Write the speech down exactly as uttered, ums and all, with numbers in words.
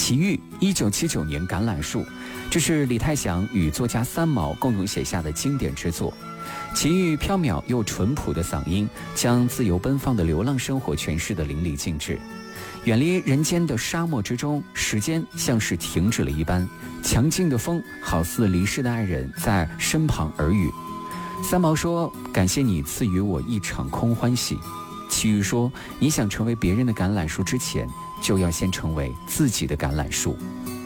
奇遇一九七九年橄榄树，这是李泰祥与作家三毛共同写下的经典之作。奇遇飘渺又淳朴的嗓音，将自由奔放的流浪生活诠释得淋漓尽致。远离人间的沙漠之中，时间像是停止了一般，强劲的风好似离世的爱人在身旁耳语。三毛说：感谢你赐予我一场空欢喜。奇遇说：你想成为别人的橄榄树之前，就要先成为自己的橄榄树。